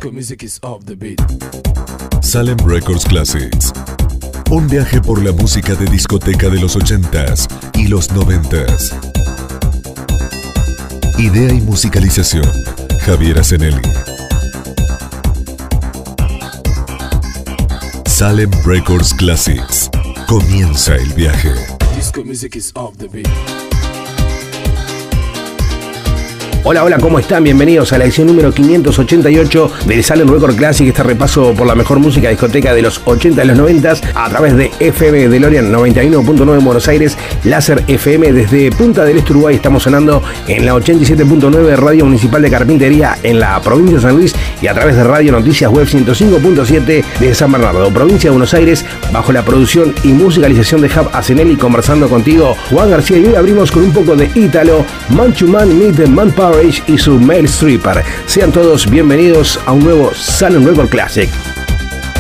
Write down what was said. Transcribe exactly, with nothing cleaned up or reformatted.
Salem Records Classics. Un viaje por la música de discoteca de los ochentas y los noventas. Idea y musicalización, Javier Asenelli. Salem Records Classics. Comienza el viaje. Disco music is off the beat. Hola, hola, ¿cómo están? Bienvenidos a la edición número quinientos ochenta y ocho del Salem Record Classic, este repaso por la mejor música discoteca de los ochenta y los noventa a través de F M DeLorean noventa y uno punto nueve en Buenos Aires, Láser F M desde Punta del Este, Uruguay. Estamos sonando en la ochenta y siete punto nueve Radio Municipal de Carpintería en la provincia de San Luis y a través de Radio Noticias Web ciento cinco punto siete de San Bernardo, provincia de Buenos Aires, bajo la producción y musicalización de Jav Asenelli. Conversando contigo, Juan García, y hoy abrimos con un poco de ítalo, Manchu Man Meet Manpower y su Male Stripper. Sean todos bienvenidos a un nuevo Salem Record Classic.